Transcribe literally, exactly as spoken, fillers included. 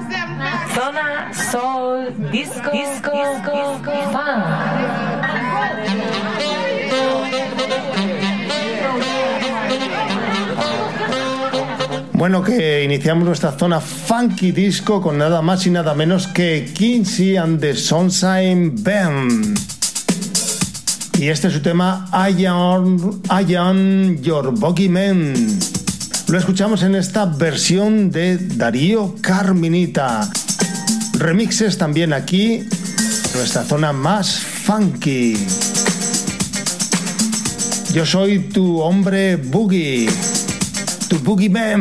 Zona Soul Disco Disco, Disco Funk. Bueno, que iniciamos nuestra zona funky disco con nada más y nada menos que Kinsey and the Sunshine Band. Y este es su tema I Am, I Am Your Boogeyman. Lo escuchamos en esta versión de Darío Carminita. Remixes también aquí, nuestra zona más funky. Yo soy tu hombre boogie, tu boogeyman.